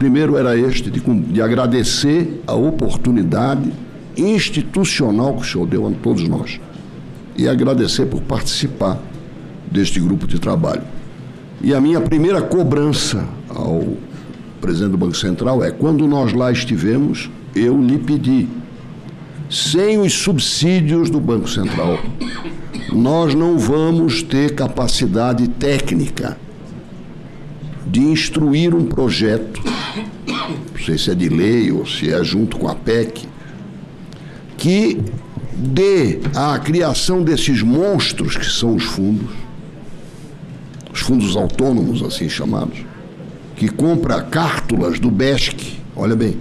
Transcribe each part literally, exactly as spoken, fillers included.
primeiro era este, de, de agradecer a oportunidade institucional que o senhor deu a todos nós e agradecer por participar deste grupo de trabalho. E a minha primeira cobrança ao presidente do Banco Central é: quando nós lá estivemos, eu lhe pedi, sem os subsídios do Banco Central, nós não vamos ter capacidade técnica de instruir um projeto, não sei se é de lei ou se é junto com a P E C, que dê à criação desses monstros que são os fundos, os fundos autônomos, assim chamados, que compra cártulas do B E S C, olha bem,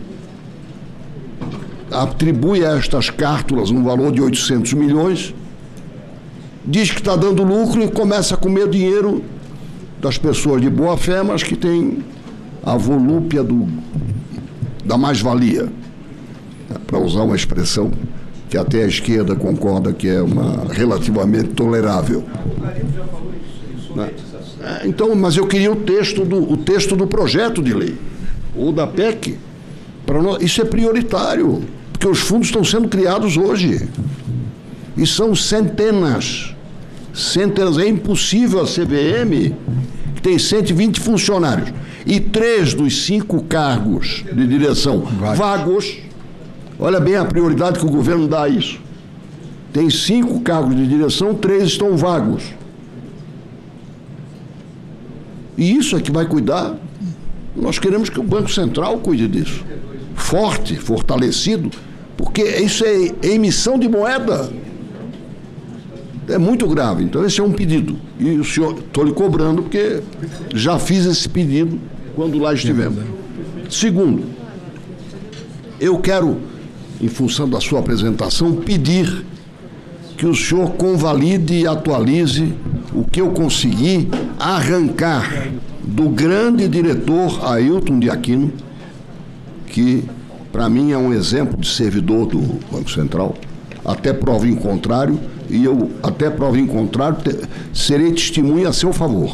atribui a estas cártulas um valor de oitocentos milhões, diz que está dando lucro e começa a comer dinheiro das pessoas de boa fé, mas que tem a volúpia do, da mais-valia, para usar uma expressão que até a esquerda concorda que é uma relativamente tolerável. Né? Então, mas eu queria o texto do, o texto do projeto de lei, ou da P E C. Para nós, isso é prioritário, porque os fundos estão sendo criados hoje. E são centenas, centenas. É impossível a C V M, que tem cento e vinte funcionários, e três dos cinco cargos de direção vagos. vagos. Olha bem a prioridade que o governo dá a isso. Tem cinco cargos de direção, três estão vagos. E isso é que vai cuidar. Nós queremos que o Banco Central cuide disso. Forte, fortalecido, porque isso é emissão de moeda. É muito grave. Então, esse é um pedido. E o senhor, estou lhe cobrando, porque já fiz esse pedido quando lá estivemos. Segundo, eu quero, em função da sua apresentação, pedir que o senhor convalide e atualize o que eu consegui arrancar do grande diretor Ailton de Aquino, que para mim é um exemplo de servidor do Banco Central, até prova em contrário, e eu, até prova em contrário, te, serei testemunha a seu favor.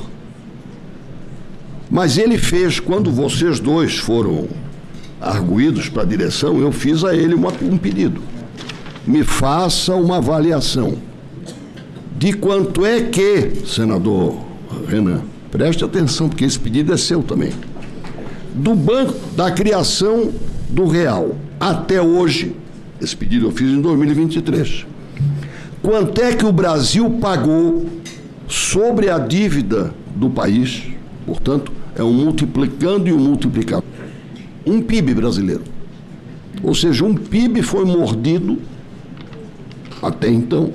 Mas ele fez, quando vocês dois foram arguídos para a direção, eu fiz a ele uma, um pedido. Me faça uma avaliação de quanto é que, senador Renan, preste atenção, porque esse pedido é seu também, do banco, da criação do real até hoje, esse pedido eu fiz em dois mil e vinte e três, quanto é que o Brasil pagou sobre a dívida do país, portanto, é um multiplicando e um multiplicador, um P I B brasileiro. Ou seja, um P I B foi mordido, até então,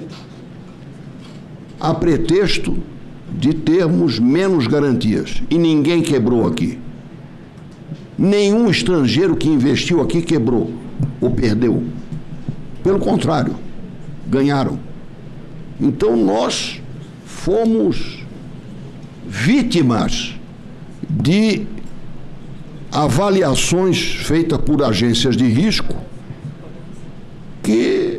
a pretexto de termos menos garantias. E ninguém quebrou aqui. Nenhum estrangeiro que investiu aqui quebrou ou perdeu. Pelo contrário, ganharam. Então nós fomos vítimas de avaliações feitas por agências de risco que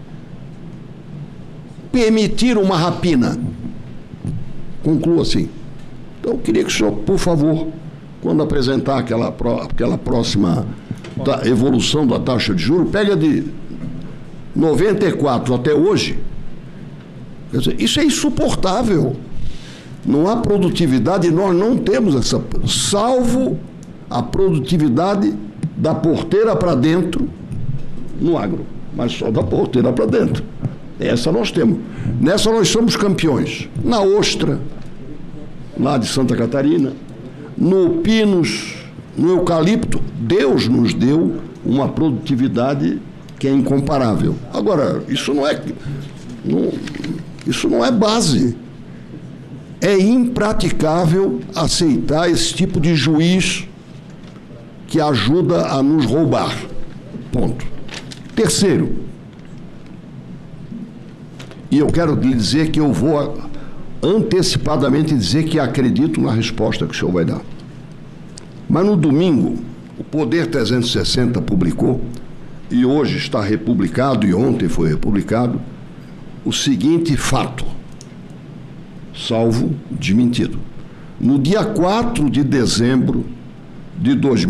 permitiram uma rapina. Concluo assim. Então eu queria que o senhor, por favor, quando apresentar aquela, aquela próxima da evolução da taxa de juros, pega de noventa e quatro até hoje. Quer dizer, isso é insuportável. Não há produtividade, nós não temos essa, salvo a produtividade da porteira para dentro no agro, mas só da porteira para dentro. Essa nós temos. Nessa nós somos campeões. Na ostra, lá de Santa Catarina, no pinus, no eucalipto, Deus nos deu uma produtividade que é incomparável. Agora, isso não é, não, isso não é base. É impraticável aceitar esse tipo de juiz que ajuda a nos roubar. Ponto. Terceiro, e eu quero lhe dizer que eu vou antecipadamente dizer que acredito na resposta que o senhor vai dar. Mas no domingo, o Poder trezentos e sessenta publicou, e hoje está republicado, e ontem foi republicado, o seguinte fato, salvo desmentido. No dia quatro de dezembro de dois mil